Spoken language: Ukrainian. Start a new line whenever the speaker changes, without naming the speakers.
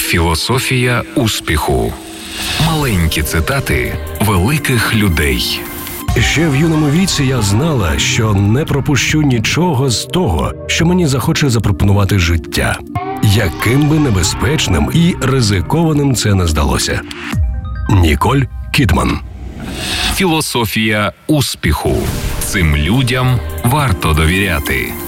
Філософія успіху. Маленькі цитати великих людей.
Ще в юному віці я знала, що не пропущу нічого з того, що мені захоче запропонувати життя. Яким би небезпечним і ризикованим це не здалося. Ніколь Кідман.
Філософія успіху. Цим людям варто довіряти.